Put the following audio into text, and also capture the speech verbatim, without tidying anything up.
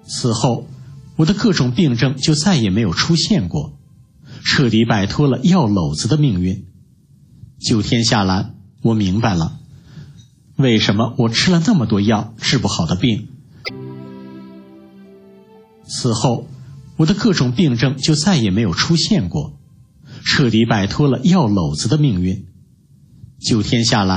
此后，我的各种病症就再也没有出现过，彻底摆脱了药篓子的命运。九天下来，我明白了，为什么我吃了那么多药治不好的病。此后，我的各种病症就再也没有出现过，彻底摆脱了药篓子的命运。九天下来，